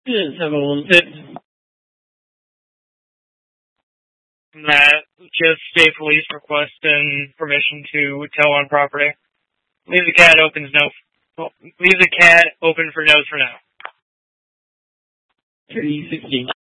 That just state police requesting permission to tow on property. Leave the cat open for nose for now. 316.